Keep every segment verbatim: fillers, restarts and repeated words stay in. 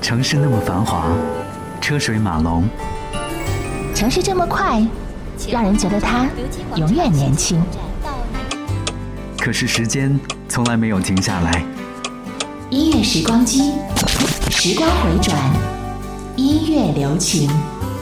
城市那么繁华，车水马龙， 城市这么快，让人觉得它永远年轻。 可是时间从来没有停下来。 音乐时光机，时光回转，音乐留情。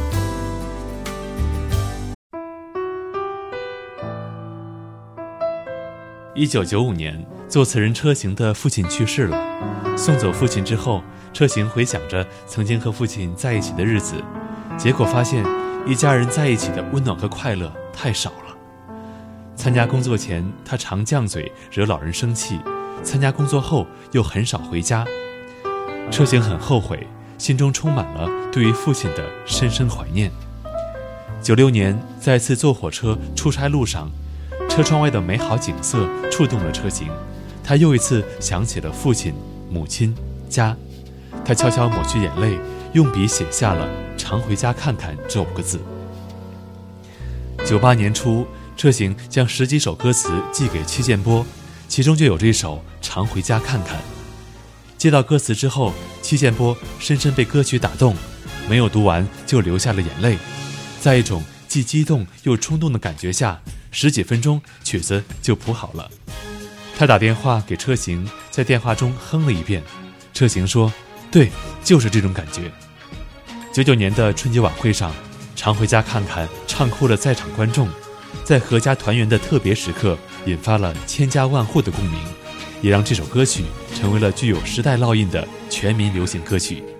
一九九五年，作词人车行的父亲去世了。送走父亲之后，车行回想着曾经和父亲在一起的日子，结果发现一家人在一起的温暖和快乐太少了。参加工作前，他常犟嘴惹老人生气；参加工作后，又很少回家。车行很后悔，心中充满了对于父亲的深深怀念。九六年，在一次坐火车出差路上，车窗外的美好景色触动了车行，他又一次想起了父亲、母亲、家。他悄悄抹去眼泪，用笔写下了“常回家看看”这五个字。九八年初，车行将十几首歌词寄给戚建波，其中就有这首“常回家看看”。接到歌词之后，戚建波深深被歌曲打动，没有读完就流下了眼泪。在一种既激动又冲动的感觉下，十几分钟曲子就谱好了。他打电话给车行，在电话中哼了一遍。车行说：“对，就是这种感觉。”九九年的春节晚会上，常回家看看唱哭了在场观众，在阖家团圆的特别时刻，引发了千家万户的共鸣，也让这首歌曲成为了具有时代烙印的全民流行歌曲。